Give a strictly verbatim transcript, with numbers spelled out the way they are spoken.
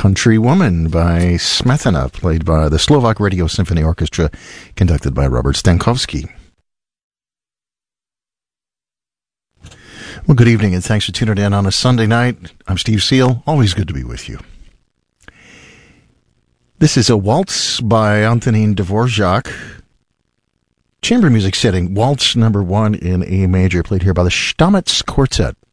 Country Woman by Smetana, played by the Slovak Radio Symphony Orchestra, conducted by Robert Stankovsky. Well, good evening, and thanks for tuning in on a Sunday night. I'm Steve Seal. Always good to be with you. This is a waltz by Antonin Dvorak. Chamber music setting, waltz number one in A major, played here by the Stamitz Quartet.